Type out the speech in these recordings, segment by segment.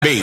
be.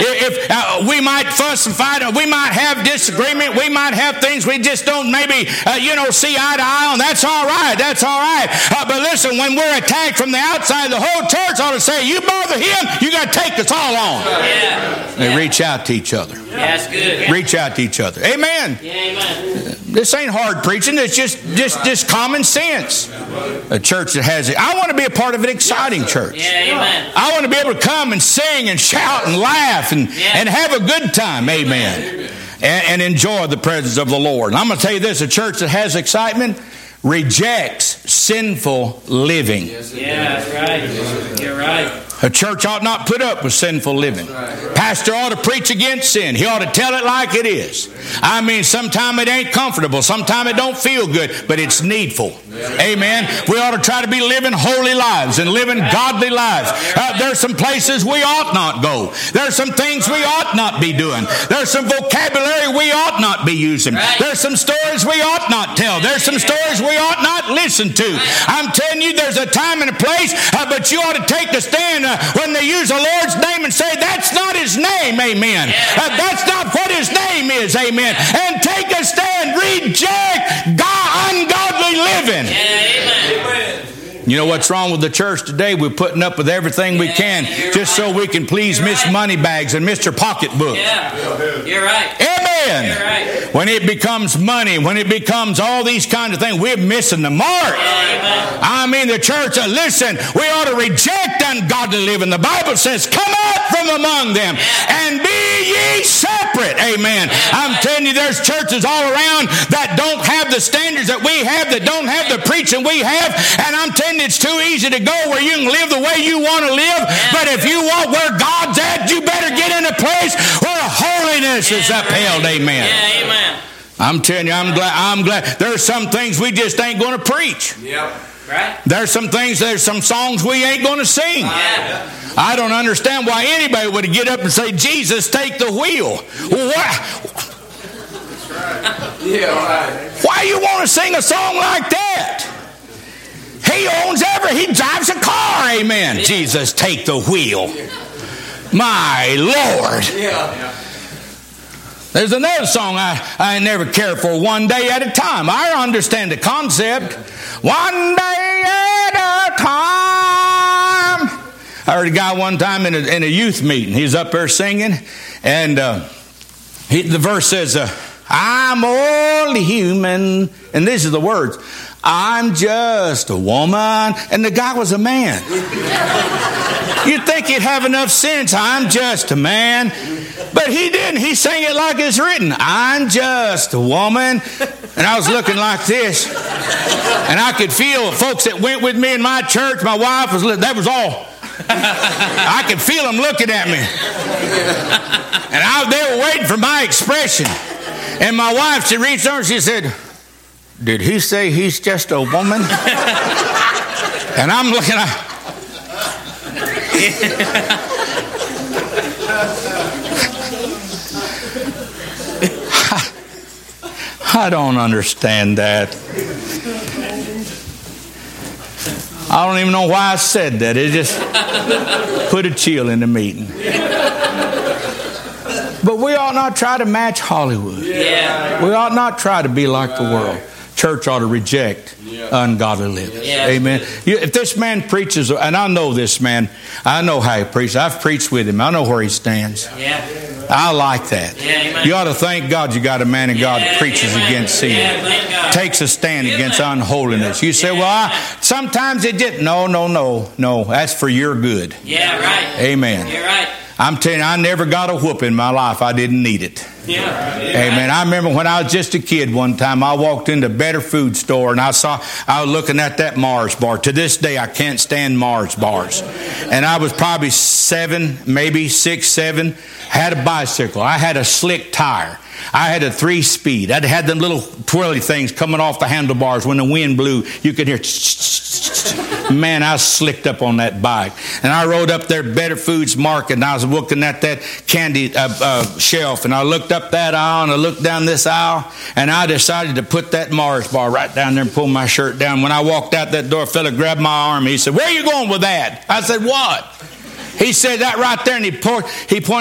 If we might fuss and fight, we might have disagreement, we might have things we just don't maybe see eye to eye on. That's all right. That's all right. But listen, when we're attacked from the outside, the whole church ought to say, "You bother him, you got to take us all on." They reach out to each other. That's good. Reach out to each other. Amen. Amen. This ain't hard preaching. It's just common sense. A church that has it. I want to be a part of an exciting church. Amen. I want to be able to come and sing and shout and laugh and have a good time. Amen. And enjoy the presence of the Lord. And I'm going to tell you this, a church that has excitement rejects sinful living. Yeah, that's right. You're right. A church ought not put up with sinful living. Pastor ought to preach against sin. He ought to tell it like it is. I mean, sometimes it ain't comfortable. Sometimes it don't feel good, but it's needful. Amen. We ought to try to be living holy lives and living godly lives. There's some places we ought not go. There's some things we ought not be doing. There's some vocabulary we ought not be using. There's some stories we ought not tell. There's some stories we ought not listen to. I'm telling you, there's a time and a place, but you ought to take the stand when they use the Lord's name and say, "That's not His name," amen. That's not what His name is, amen. And take a stand, reject ungodly living. Amen. You know what's wrong with the church today? We're putting up with everything we can just so we can please Miss Moneybags and Mr. Pocketbook. Yeah, you're right. Amen. You're right. When it becomes money, when it becomes all these kinds of things, we're missing the mark. Amen. I mean, the church, listen, we ought to reject ungodly living. The Bible says, "Come out from among them and be ye separate." Amen. I'm telling you, there's churches all around that don't have the standards that we have, that don't have the preaching we have, and I'm telling you, it's too easy to go where you can live the way you want to live, but if you want where God's at, you better get in a place where holiness is upheld. Amen. Yeah, amen. I'm telling you, I'm glad. There's some things we just ain't going to preach. Yep. Right. There's some songs we ain't going to sing. Yeah. I don't understand why anybody would get up and say, "Jesus, take the wheel." Why you want to sing a song like that? He owns he drives a car, amen. Yeah. Jesus, take the wheel. My Lord. Yeah. There's another song I never cared for, "One Day at a Time." I understand the concept. One day at a time. I heard a guy one time in a youth meeting. He's up there singing, and the verse says, "I'm only human," and these are the words, "I'm just a woman," and the guy was a man. You'd think he'd have enough sense. "I'm just a man," but he didn't. He sang it like it's written. "I'm just a woman," and I was looking like this, and I could feel folks that went with me in my church. My wife was. That was all. I could feel them looking at me, and they were waiting for my expression. And my wife, she reached over, she said, "Did he say he's just a woman?" And I'm looking at I don't understand that. I don't even know why I said that. It just put a chill in the meeting. But we ought not try to match Hollywood. Yeah. We ought not try to be like the world. Church ought to reject ungodly living. Yeah. Amen. If this man preaches, and I know this man, I know how he preaches. I've preached with him. I know where he stands. Yeah. I like that. Yeah, you ought to thank God you got a man of God that preaches against sin. Takes a stand against unholiness. You say, "Well, sometimes it did." No. That's for your good. Yeah, right. Amen. You're right. I'm telling you, I never got a whoop in my life. I didn't need it. Yeah. Amen. I remember when I was just a kid one time, I walked into Better Food Store and I was looking at that Mars bar. To this day, I can't stand Mars bars. And I was probably 7, maybe 6, 7, had a bicycle. I had a slick tire. I had a 3-speed. I had them little twirly things coming off the handlebars. When the wind blew, you could hear. Man, I was slicked up on that bike. And I rode up there, Better Foods Market, and I was looking at that candy shelf. And I looked up that aisle, and I looked down this aisle, and I decided to put that Mars bar right down there and pull my shirt down. When I walked out that door, a fella grabbed my arm. He said, "Where are you going with that?" I said, "What?" He said that right there, and he pointed